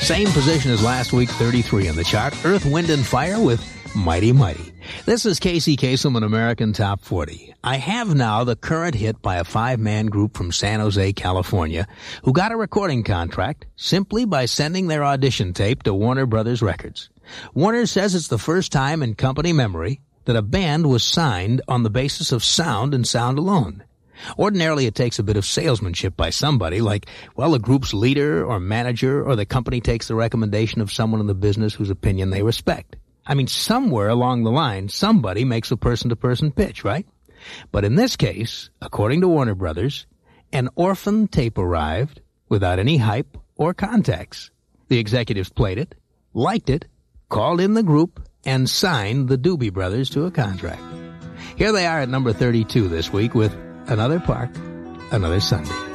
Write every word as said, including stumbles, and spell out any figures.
Same position as last week, thirty-three in the chart. Earth, Wind and Fire with Mighty Mighty. This is Casey Kasem on American Top forty. I have now the current hit by a five-man group from San Jose, California, who got a recording contract simply by sending their audition tape to Warner Brothers Records. Warner says it's the first time in company memory that a band was signed on the basis of sound and sound alone. Ordinarily, it takes a bit of salesmanship by somebody, like, well, the group's leader or manager, or the company takes the recommendation of someone in the business whose opinion they respect. I mean, somewhere along the line, somebody makes a person-to-person pitch, right? But in this case, according to Warner Brothers, an orphan tape arrived without any hype or contacts. The executives played it, liked it, called in the group, and signed the Doobie Brothers to a contract. Here they are at number thirty-two this week with Another Park, Another Sunday.